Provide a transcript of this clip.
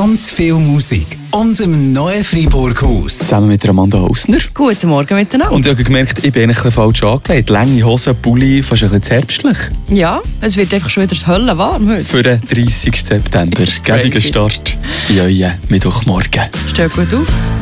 ganz viel Musik und im neuen Freiburg-Haus. Zusammen mit Amanda Hausner. Guten Morgen miteinander. Und ich habe gemerkt, ich bin eigentlich ein bisschen falsch angelegt. Lange Hosen, Pulli, fast ein bisschen herbstlich. Ja, es wird einfach schon wieder das Hölle warm heute. Für den 30. September. Gäbiger Start in euren Mittwochmorgen. Steht gut auf.